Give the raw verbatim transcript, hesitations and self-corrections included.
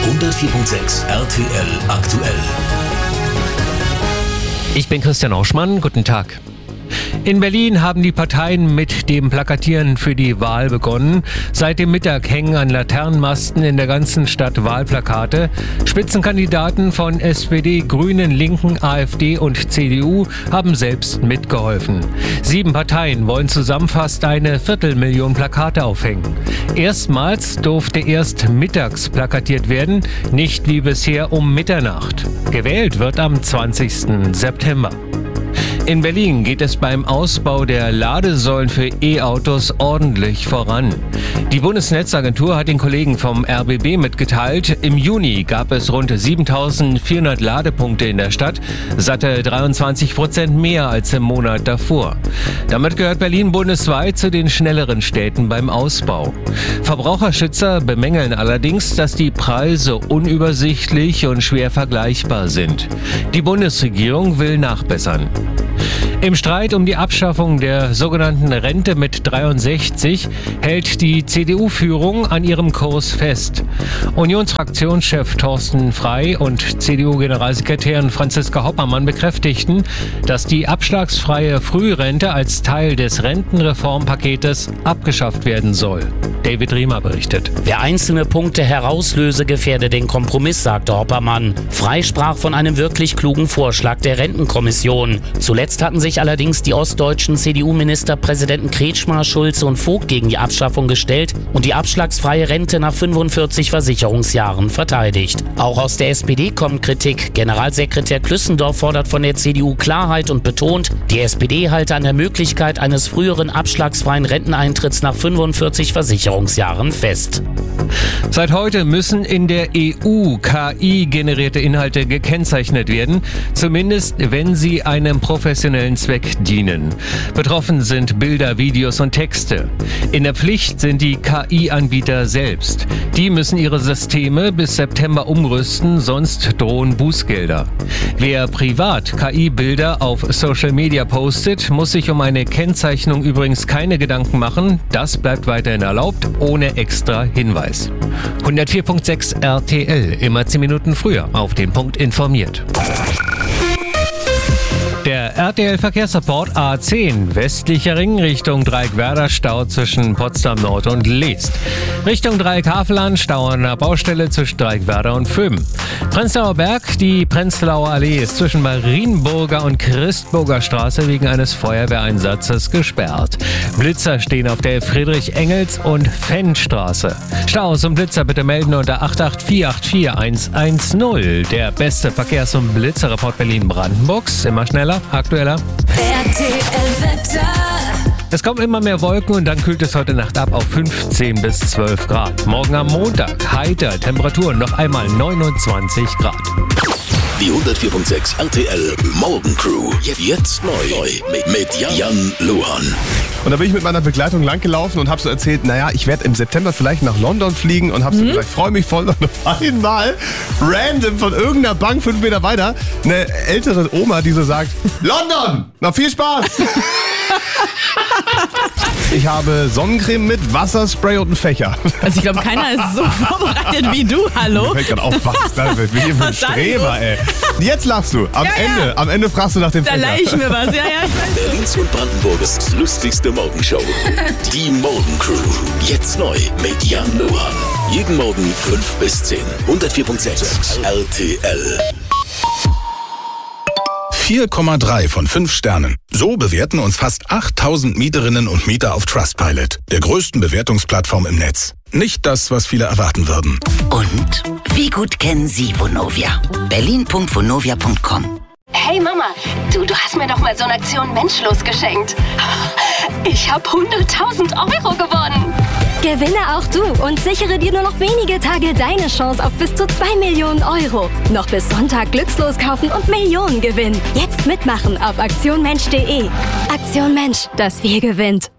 hundertvier Komma sechs R T L aktuell. Ich bin Christian Auschmann, guten Tag. In Berlin haben die Parteien mit dem Plakatieren für die Wahl begonnen. Seit dem Mittag hängen an Laternenmasten in der ganzen Stadt Wahlplakate. Spitzenkandidaten von S P D, Grünen, Linken, AfD und C D U haben selbst mitgeholfen. Sieben Parteien wollen zusammen fast eine Viertelmillion Plakate aufhängen. Erstmals durfte erst mittags plakatiert werden, nicht wie bisher um Mitternacht. Gewählt wird am zwanzigsten September. In Berlin geht es beim Ausbau der Ladesäulen für E-Autos ordentlich voran. Die Bundesnetzagentur hat den Kollegen vom R B B mitgeteilt, im Juni gab es rund siebentausendvierhundert Ladepunkte in der Stadt, satte dreiundzwanzig Prozent mehr als im Monat davor. Damit gehört Berlin bundesweit zu den schnelleren Städten beim Ausbau. Verbraucherschützer bemängeln allerdings, dass die Preise unübersichtlich und schwer vergleichbar sind. Die Bundesregierung will nachbessern. Im Streit um die Abschaffung der sogenannten Rente mit dreiundsechzig hält die C D U-Führung an ihrem Kurs fest. Unionsfraktionschef Thorsten Frey und C D U-Generalsekretärin Franziska Hoppermann bekräftigten, dass die abschlagsfreie Frührente als Teil des Rentenreformpaketes abgeschafft werden soll. David Riemer berichtet. Wer einzelne Punkte herauslöse, gefährde den Kompromiss, sagte Hoppermann. Frey sprach von einem wirklich klugen Vorschlag der Rentenkommission. Zuletzt hatten sich allerdings die ostdeutschen C D U-Ministerpräsidenten Kretschmer, Schulze und Vogt gegen die Abschaffung gestellt und die abschlagsfreie Rente nach fünfundvierzig Versicherungsjahren verteidigt. Auch aus der S P D kommt Kritik. Generalsekretär Klüssendorf fordert von der C D U Klarheit und betont, die S P D halte an der Möglichkeit eines früheren abschlagsfreien Renteneintritts nach fünfundvierzig Versicherungsjahren fest. Seit heute müssen in der E U K I-generierte Inhalte gekennzeichnet werden, zumindest wenn sie einem professionellen Zweck dienen. Betroffen sind Bilder, Videos und Texte. In der Pflicht sind die K I-Anbieter selbst. Die müssen ihre Systeme bis September umrüsten, sonst drohen Bußgelder. Wer privat K I-Bilder auf Social Media postet, muss sich um eine Kennzeichnung übrigens keine Gedanken machen. Das bleibt weiterhin erlaubt, ohne extra Hinweis. hundertvier Komma sechs R T L, immer zehn Minuten früher auf den Punkt informiert. Der R T L-Verkehrsreport A zehn, westlicher Ring Richtung Dreieckwerder, Stau zwischen Potsdam Nord und Leest. Richtung Dreieck-Haveland, Stau an der Baustelle zwischen Dreieckwerder und Föhm. Prenzlauer Berg, die Prenzlauer Allee ist zwischen Marienburger und Christburger Straße wegen eines Feuerwehreinsatzes gesperrt. Blitzer stehen auf der Friedrich-Engels- und Fennstraße. Staus und Blitzer bitte melden unter acht acht vier acht vier eins eins null. Der beste Verkehrs- und Blitzerreport Berlin-Brandenburgs, immer schneller, aktueller. R T L-Wetter. Es kommen immer mehr Wolken und dann kühlt es heute Nacht ab auf fünfzehn bis zwölf Grad. Morgen am Montag heiter, Temperaturen noch einmal neunundzwanzig Grad. Die hundertvier Komma sechs R T L Morgencrew. Jetzt neu mit, mit Jan Luhan. Und da bin ich mit meiner Begleitung langgelaufen und habe so erzählt, naja, ich werde im September vielleicht nach London fliegen und habe so mhm. gesagt, freue mich voll. Und auf einmal, random von irgendeiner Bank fünf Meter weiter, eine ältere Oma, die so sagt, London, noch viel Spaß. Ich habe Sonnencreme mit, Wasserspray und einen Fächer. Also ich glaube, keiner ist so vorbereitet wie du, hallo? Ich fällt gerade auf, was da bin ich für ein Streber, ey. Jetzt lachst du. Am ja, Ende, ja. am Ende fragst du nach dem da Fächer. Da leih ich mir was, ja, ja. Berlins und Brandenburgs lustigste Morgenshow. Die Morgencrew. Jetzt neu mit Jan Luhan. Jeden Morgen fünf bis zehn. hundertvier Komma sechs R T L. vier Komma drei von fünf Sternen. So bewerten uns fast achttausend Mieterinnen und Mieter auf Trustpilot, der größten Bewertungsplattform im Netz. Nicht das, was viele erwarten würden. Und wie gut kennen Sie Vonovia? berlin punkt vonovia punkt com. Hey Mama, du, du hast mir doch mal so eine Aktion Menschlos geschenkt. Ich habe hunderttausend Euro gewonnen. Gewinne auch du und sichere dir nur noch wenige Tage deine Chance auf bis zu zwei Millionen Euro. Noch bis Sonntag glückslos kaufen und Millionen gewinnen. Jetzt mitmachen auf aktion mensch punkt de. Aktion Mensch, das Wir gewinnt.